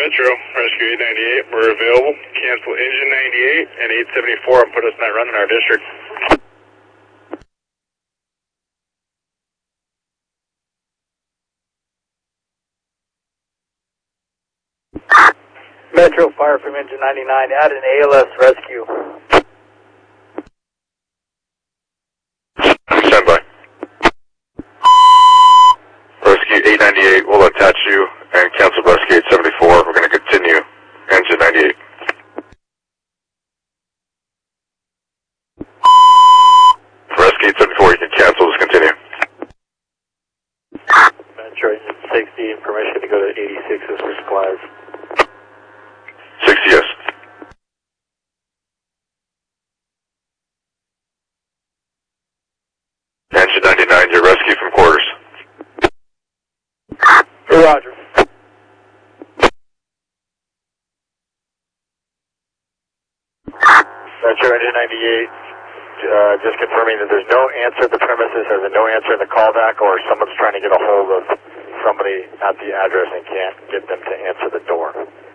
Metro, Rescue 898, we're available. Cancel engine 98 and 874 and put us not running our district. Metro, fire from engine 99, add an ALS rescue. Stand by. Rescue 898 will attach you and cancel Rescue 874. We're going to continue engine 98. For Rescue 874, you can cancel, just continue. Metro, engine 60, permission to go to 86 for supplies. 60, yes. Engine 99, your rescue from quarters. Roger. Metro, engine 98, just confirming that there's no answer at the premises, there's no answer in the callback, or someone's trying to get a hold of somebody at the address and can't get them to answer the door.